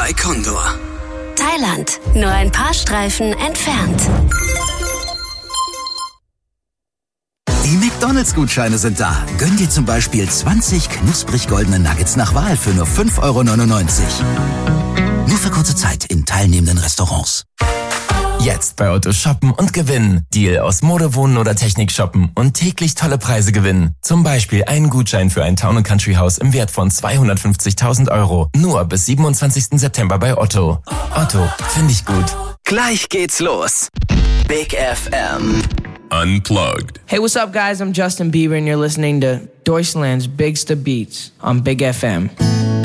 bei Condor. Thailand, nur ein paar Streifen entfernt. Die McDonalds-Gutscheine sind da. Gönn dir zum Beispiel 20 knusprig goldene Nuggets nach Wahl für nur 5,99 €. Nur für kurze Zeit in teilnehmenden Restaurants. Jetzt bei Otto shoppen und gewinnen. Deal aus Mode, Wohnen oder Technik shoppen und täglich tolle Preise gewinnen. Zum Beispiel einen Gutschein für ein Town & Country Haus im Wert von 250.000 €. Nur bis 27. September bei Otto. Otto, finde ich gut. Gleich geht's los. Big FM. Unplugged. Hey, what's up, guys? I'm Justin Bieber, and you're listening to Deutschland's Bigsta Beats on Big FM.